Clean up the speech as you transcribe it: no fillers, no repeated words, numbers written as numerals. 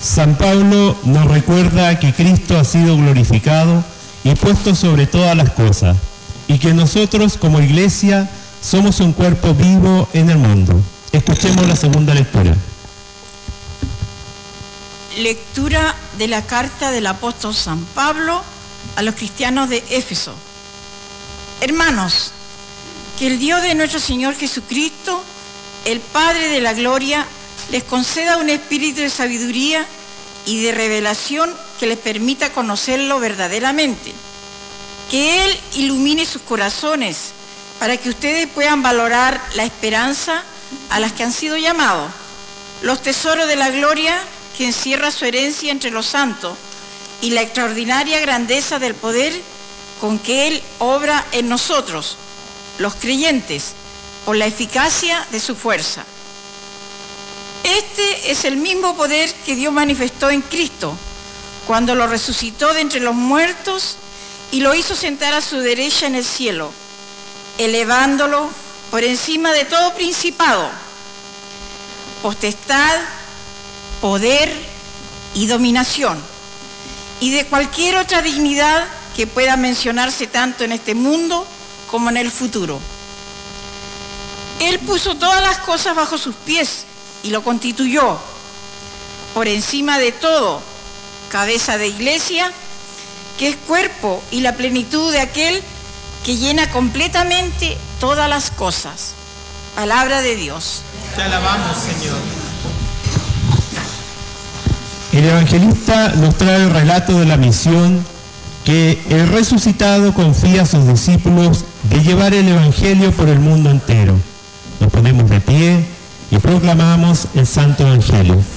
San Pablo nos recuerda que Cristo ha sido glorificado y puesto sobre todas las cosas, y que nosotros como iglesia somos un cuerpo vivo en el mundo. Escuchemos la segunda lectura. Lectura de la carta del apóstol San Pablo a los cristianos de Éfeso. Hermanos, que el Dios de nuestro Señor Jesucristo, el Padre de la gloria, les conceda un espíritu de sabiduría y de revelación que les permita conocerlo verdaderamente. Que Él ilumine sus corazones para que ustedes puedan valorar la esperanza a las que han sido llamados, los tesoros de la gloria que encierra su herencia entre los santos y la extraordinaria grandeza del poder con que Él obra en nosotros, los creyentes, por la eficacia de su fuerza. Este es el mismo poder que Dios manifestó en Cristo, cuando lo resucitó de entre los muertos y lo hizo sentar a su derecha en el cielo, elevándolo por encima de todo principado, potestad, poder y dominación, y de cualquier otra dignidad que pueda mencionarse tanto en este mundo como en el futuro. Él puso todas las cosas bajo sus pies y lo constituyó por encima de todo, cabeza de iglesia, que es cuerpo y la plenitud de aquel que llena completamente todas las cosas. Palabra de Dios. Te alabamos, Señor. El evangelista nos trae el relato de la misión que el resucitado confía a sus discípulos de llevar el evangelio por el mundo entero. Nos ponemos de pie y proclamamos el Santo Evangelio.